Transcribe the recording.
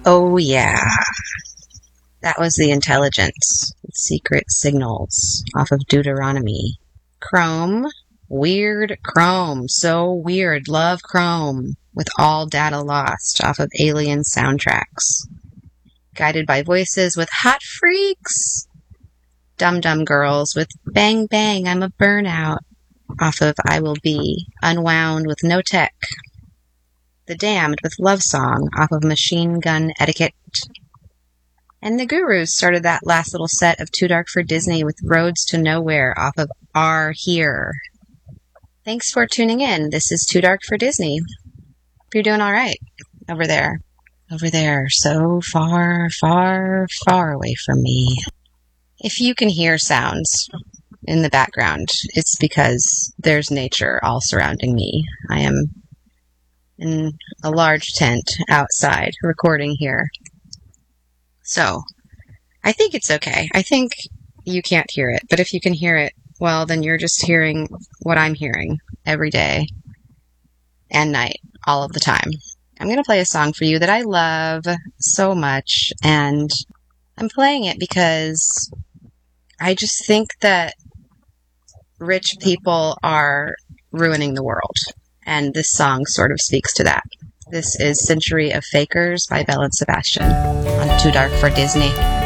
Oh, yeah. That was the Intelligence. Secret Signals off of Deuteronomy. Chrome. Weird Chrome. So weird. Love Chrome. With All Data Lost off of Alien Soundtracks. Guided by Voices with Hot Freaks. Dum Dum Girls with Bang Bang, I'm a Burnout off of I Will Be. Unwound with No Tech. The Damned with Love Song off of Machine Gun Etiquette. And the Gurus started that last little set of Too Dark for Disney with Roads to Nowhere off of Are Here. Thanks for tuning in. This is Too Dark for Disney. Hope you're doing all right over there. Over there, so far, far, far away from me. If you can hear sounds in the background, it's because there's nature all surrounding me. I am in a large tent outside recording here. So, I think it's okay. I think you can't hear it, but if you can hear it, well, then you're just hearing what I'm hearing every day and night, all of the time. I'm going to play a song for you that I love so much, and I'm playing it because I just think that rich people are ruining the world, and this song sort of speaks to that. This is Century of Fakers by Belle and Sebastian on Too Dark for Disney.